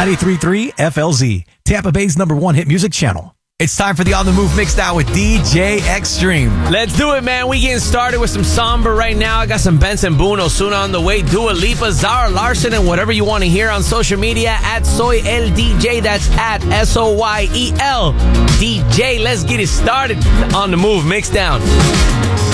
93.3 FLZ, Tampa Bay's #1 hit music channel. It's time for the On The Move Mixdown with DJ Extreme. Let's do it, man. We getting started with some Somber right now. I got some Benson Boone, Ozuna on the way. Dua Lipa, Zara Larson, and whatever you want to hear on social media at Soy El DJ. That's at SOYEL DJ. Let's get it started on The Move Mixdown.